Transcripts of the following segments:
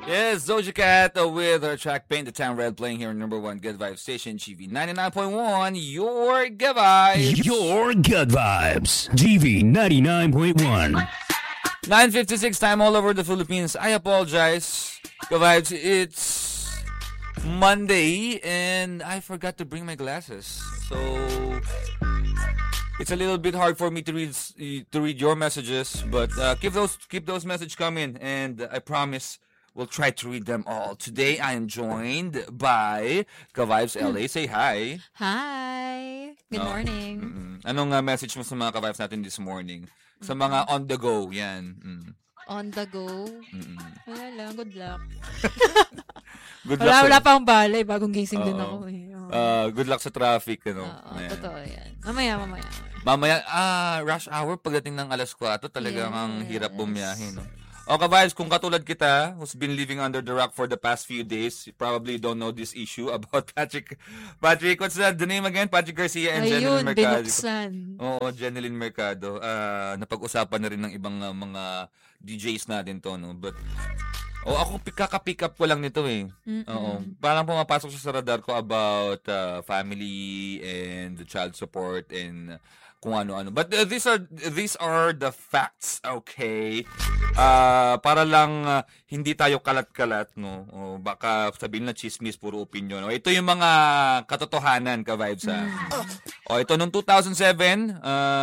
Yes, Doja Cat with her track Paint the Town Red playing here on number one Good Vibes station, GV 99.1, your Good Vibes. Your Good Vibes, GV 99.1. 9:56 time all over the Philippines. I apologize. Good Vibes, it's Monday and I forgot to bring my glasses. So it's a little bit hard for me to read your messages, but keep those messages coming, and I promise we'll try to read them all. Today I am joined by Ka-Vibes LA. Say hi. Hi. Good morning. Anong message mo sa mga Ka-Vibes natin this morning? Sa mga on the go, yan. On the go? Wala lang. Good luck. Good luck. Wala pa akong balay. Bagong gising din ako eh. Good luck sa traffic. Totoo yan. Mamaya. Mamaya, rush hour pagdating ng alas 4, talagang ang hirap bumiyahe, no? O Ka-Vibes, kung katulad kita, who's been living under the rock for the past few days, you probably don't know this issue about Patrick, what's the name again? Patrick Garcia and Jeneline Mercado. Binuksan. Oo, Jeneline Mercado. Napag-usapan na rin ng ibang mga DJs natin to, no? But, ako kaka-pick up ko lang nito eh. Oo. Parang pumapasok siya sa radar ko about family and the child support and kung ano-ano. But these are the facts, okay? Para lang hindi tayo kalat-kalat, no? O baka sabihin na chismis, puro opinion. O, ito yung mga katotohanan, Ka-Vibes, ha? O, ito noong 2007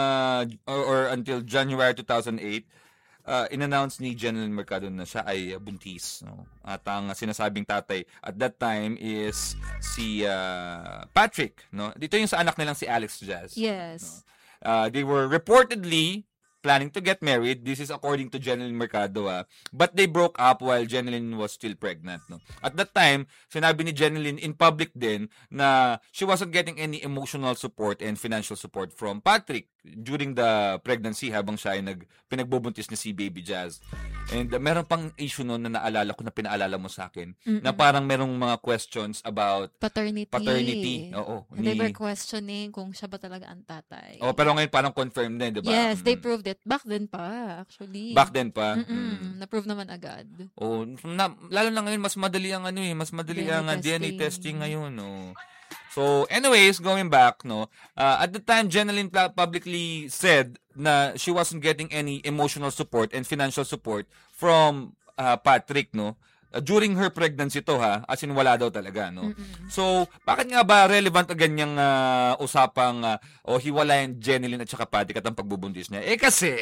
or until January 2008, in-announce ni Jeneline Mercado na siya ay buntis, no? At ang sinasabing tatay at that time is si Patrick, no? Dito yung sa anak nilang si Alex Jazz. Yes. No? They were reportedly planning to get married. This is according to Jeneline Mercado. But they broke up while Jeneline was still pregnant. No? At that time, sinabi ni Jeneline in public din na she wasn't getting any emotional support and financial support from Patrick during the pregnancy habang siya ay pinagbubuntis ni si Baby Jazz. And meron pang issue noon na naalala ko na pinaalala mo sa akin na parang merong mga questions about paternity. Oo. They were questioning kung siya ba talaga ang tatay. Oh, pero ngayon parang confirmed din, di ba? Yes, they proved it. Back then pa, actually. Back then pa? Na-prove naman agad. Oh, lalo na ngayon, mas madali ang DNA testing ngayon, no. So, anyways, going back, no, at the time, Jeneline publicly said na she wasn't getting any emotional support and financial support from Patrick, no, during her pregnancy to, as in wala daw talaga, no. So, bakit nga ba relevant ang ganyang usapang hiwalayan Jeneline at saka Patrick at ang pagbubuntis niya? Kasi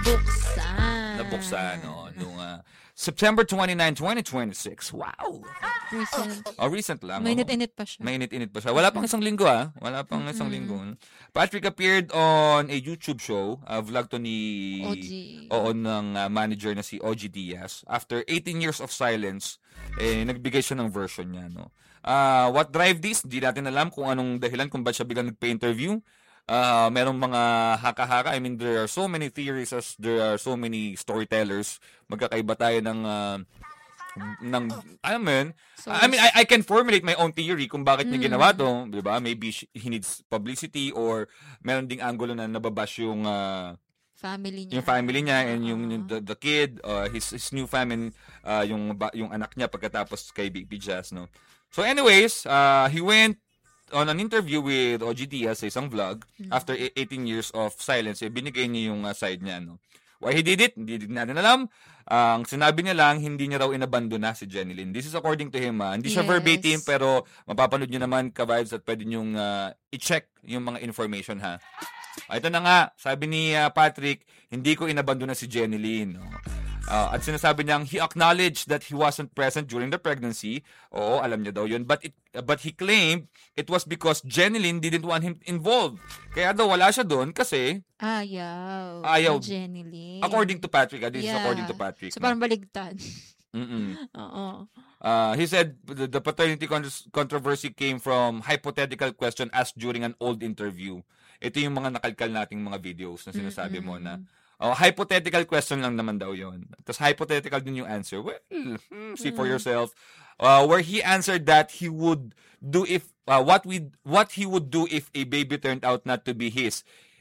nabuksan, no, nung September 29, 2026. Wow! Recent lang. Mainit-init pa siya. Wala pang isang linggo, Wala pang isang linggo. Patrick appeared on a YouTube show, vlog to ni OG. Ng manager na si OG Diaz. After 18 years of silence, nagbigay siya ng version niya, no. What drive this? Di natin alam kung anong dahilan kung ba't siya biglang nagpa-interview. Merong mga haka-haka. I mean, there are so many theories as there are so many storytellers. Magkakaiba tayo ng I mean, I can formulate my own theory kung bakit niya ginawa to, di ba? Maybe he needs publicity or meron ding angulo na nababash yung family niya. Yung family niya and yung the kid, his new family, yung anak niya pagkatapos kay Baby Jazz, no. So anyways, he went on an interview with OG Diaz sa isang vlog after 18 years of silence. Binigay niya yung side niya, no. Why he did it? Hindi natin alam. Ang sinabi niya lang, hindi niya raw inabandona si Jeneline. This is according to him. Hindi siya verbatim, pero mapapanood niyo naman, Ka-Vibes, at pwede niyong i-check yung mga information, ha. Ito na nga, sabi ni Patrick, hindi ko inabandona si Jeneline, no. At sinasabi niyang he acknowledged that he wasn't present during the pregnancy. Oo, alam niya daw yun. But he claimed it was because Jeneline didn't want him involved. Kaya daw wala siya doon kasi ayaw. Jeneline. According to Patrick. This is according to Patrick. So parang baligtad. Oo. He said the paternity controversy came from hypothetical question asked during an old interview. Ito yung mga nakalkal nating mga videos na sinasabi mo na hypothetical question lang naman daw yun. Tapos hypothetical din yung answer. Well, see for yourself. Where he answered that he would do if what he would do if a baby turned out not to be his.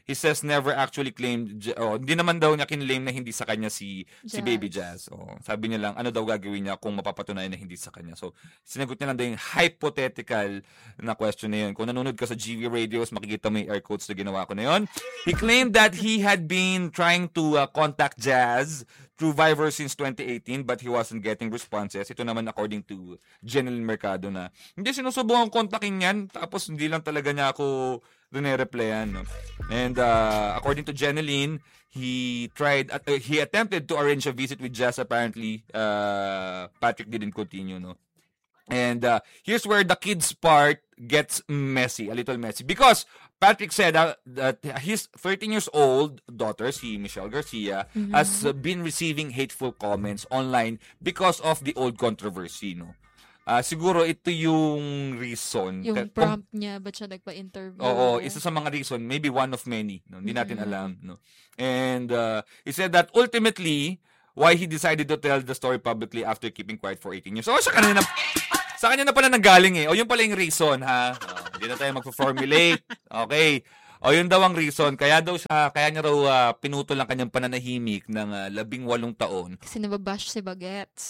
he says never actually claimed, hindi naman daw niya kinlaim na hindi sa kanya si Baby Jazz. Sabi niya lang, ano daw gagawin niya kung mapapatunayan na hindi sa kanya. So, sinagot niya lang daw yung hypothetical na question na yun. Kung nanonood ka sa GV Radios, makikita mo yung air quotes na ginawa ko na yun. He claimed that he had been trying to contact Jazz through Viber since 2018 but he wasn't getting responses. Ito naman according to Jeneline Mercado na hindi sinusubukan kontakin yan tapos hindi lang talaga niya ako replyan. No? And according to Jeneline, he attempted to arrange a visit with Jazz. Apparently, Patrick didn't continue. No? And here's where the kids part gets messy, a little messy. Because Patrick said that his 13 years old daughter, si Michelle Garcia, has been receiving hateful comments online because of the old controversy. No? Siguro ito yung reason. Yung prompt niya, ba't siya nagpa-interview? Oo, isa sa mga reason, maybe one of many. No? Hindi natin alam. No? And he said that ultimately, why he decided to tell the story publicly after keeping quiet for 18 years. So, sa kanya na pala nanggaling eh. O, yun pala yung reason, ha? Hindi na tayo magpo-formulate. Okay. O, yun daw ang reason. Kaya niya raw pinutol ang kanyang pananahimik ng 18 taon. Kasi nababash si Bagets.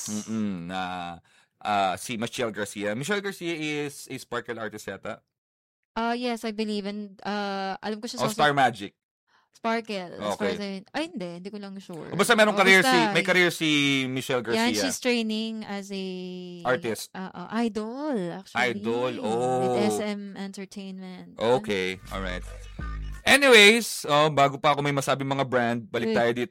Si Michelle Garcia. Michelle Garcia is a sparkle artist yata? Yes, I believe. And alam ko siya sa Star Magic. Sparkle. Okay. Hindi ko lang sure. Basta may career si Michelle Garcia. Yeah, she's training as a artist. Idol, actually. With SM Entertainment. Okay, alright. Anyways, bago pa ako may masabi mga brand, balik tayo dito.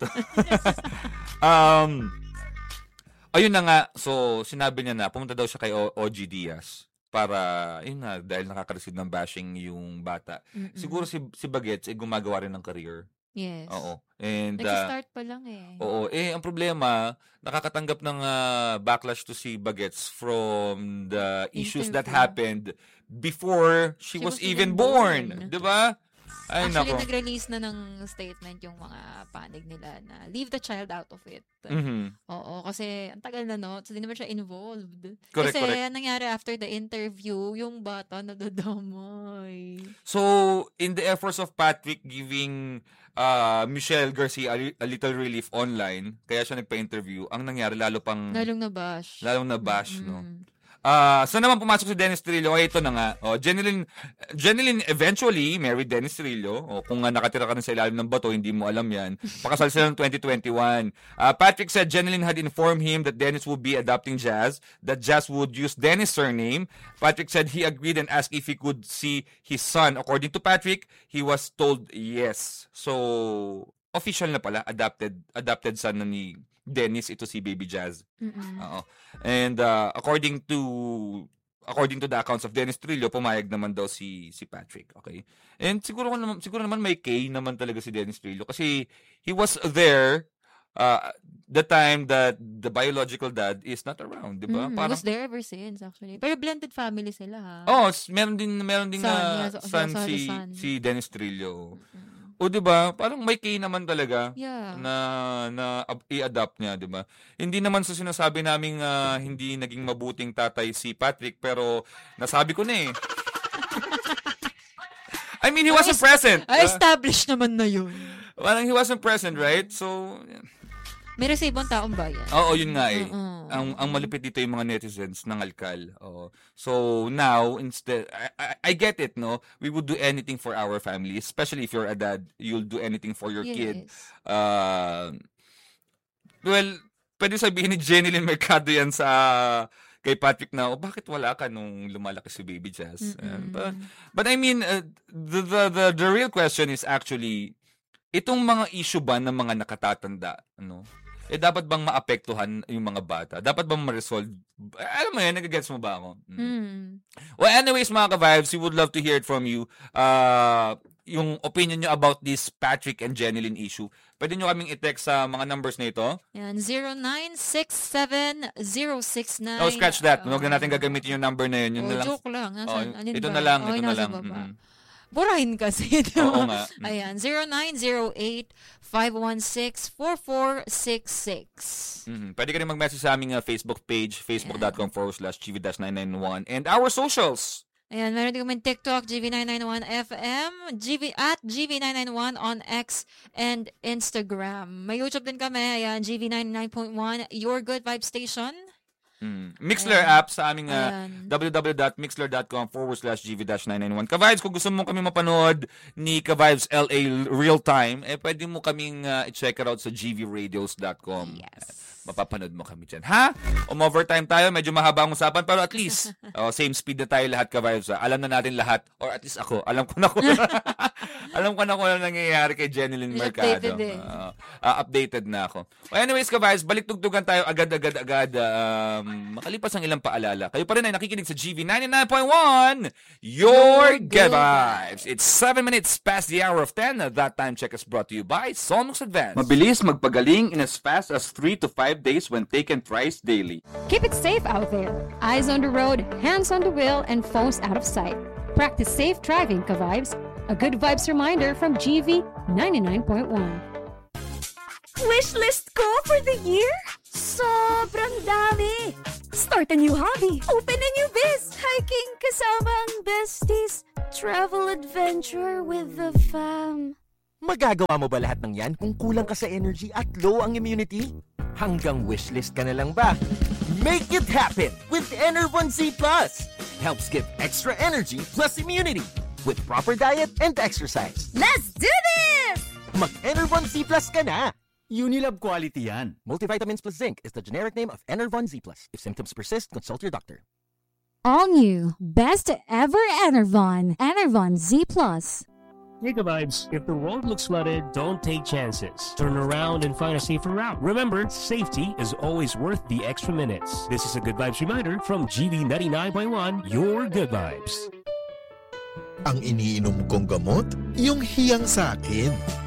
Ayun na nga, so sinabi niya na pumunta daw siya kay OG Diaz para, yun nga, dahil nakaka-receive ng bashing yung bata. Siguro si Bagets gumagawa rin ng career. Yes. Oo. And nag-start pa lang eh. Oo. Ang problema, nakakatanggap ng backlash to si Bagets from the issues that happened before she was even born. Diba? Ay, actually, nako. nag-release na ng statement yung mga panig nila na leave the child out of it. Oo, kasi ang tagal na so hindi naman siya involved. Correct. Nangyari after the interview, yung bata nadadamay. So, in the efforts of Patrick giving Michelle Garcia a little relief online, kaya siya nagpa-interview, ang nangyari lalong nabash, no? Saan naman pumasok si Dennis Trillo? Ito na nga. Jeneline eventually married Dennis Trillo. Kung nakatira ka na sa ilalim ng bato, hindi mo alam yan. Pakasal sila ng 2021. Patrick said Jeneline had informed him that Dennis would be adopting Jazz, that Jazz would use Dennis' surname. Patrick said he agreed and asked if he could see his son. According to Patrick, he was told yes. So, official na pala, adopted son na ni Dennis, ito si Baby Jazz. And according to the accounts of Dennis Trillo, pumayag naman daw si Patrick. Okay? And siguro naman may K naman talaga si Dennis Trillo kasi he was there the time that the biological dad is not around, di ba? He was there ever since actually. Pero blended family sila, ha? Meron din son, si Dennis Trillo. O di ba? Parang may key naman talaga na i-adapt niya, di ba? Hindi naman sa sinasabi naming hindi naging mabuting tatay si Patrick, pero nasabi ko na eh. I mean, he wasn't present. Established naman na yun. Parang he wasn't present, right? So, may resibong taong bayan. Oo, yun nga eh. Ang malupit dito yung mga netizens ng alkal. So now, instead, I get it, no? We would do anything for our family, especially if you're a dad, you'll do anything for your kid. Well, pwede sabihin ni Jeneline Mercado yan kay Patrick na, bakit wala ka nung lumalaki si Baby Jazz? But I mean, the real question is actually, itong mga issue ba ng mga nakatatanda, ano? Dapat bang maapektuhan yung mga bata? Dapat bang ma-resolve? Alam mo yan, nagagets mo ba ako? Well, anyways, mga ka-vibes, we would love to hear it from you. Yung opinion nyo about this Patrick and Jeneline issue. Pwede nyo kaming i-text sa mga numbers na ito. Yan, 0967-069. Oh, scratch that. Huwag na natin gagamitin yung number na yun. Yun na lang. Joke lang. Ito na lang. Burahin kasi. Oo nga. Ayan, 0908-516-4466. Pwede ka rin mag-message sa aming Facebook page, facebook.com/GV-991. And our socials. Ayan, meron din kami TikTok, GV991FM, at GV991 on X and Instagram. May YouTube din kami, ayan, GV99.1, Your Good Vibe Station. Mixler app sa aming www.mixler.com/GV-991. Ka-Vibes, kung gusto mo kami mapanood ni Ka-Vibes LA real time, pwede mo kaming i-check it out sa gvradios.com. Yes. Mapapanood mo kami dyan. Ha? Overtime tayo, medyo mahaba ang usapan, pero at least, same speed na tayo lahat, Ka-Vibes. Alam na natin lahat, or at least ako, alam ko na kung ano nangyayari kay Jeneline Mercado. Updated na ako. Well, anyways, Ka-Vibes, balik tugtugan tayo agad. Makalipas ang ilang paalala. Kayo pa rin ay nakikinig sa GV 99.1, Your Good Vibes. It's 7 minutes past the hour of 10. That time check is brought to you by Solmux Advance. Mabilis magpagaling in as fast as 3 to 5 days when taken thrice daily. Keep it safe out there. Eyes on the road, hands on the wheel, and phones out of sight. Practice safe driving, Ka-Vibes. A good vibes reminder from GV 99.1. Wishlist ko for the year? Sobrang dami! Start a new hobby, open a new biz, hiking kasama ang besties, travel adventure with the fam. Magagawa mo ba lahat ng yan kung kulang ka sa energy at low ang immunity? Hanggang wishlist ka na lang ba? Make it happen with Enervon Z+. Helps give extra energy plus immunity with proper diet and exercise. Let's do this! Mag-Enervon Z+ ka na! Unilab quality yan. Multivitamins plus zinc is the generic name of Enervon Z+. If symptoms persist, consult your doctor. All new, best ever Enervon. Enervon Z+. Hey, Ka-Vibes, if the road looks flooded, don't take chances. Turn around and find a safer route. Remember, safety is always worth the extra minutes. This is a Good Vibes reminder from GV 99.1, Your Good Vibes. Ang iniinom kong gamot, yung hiyang sa akin.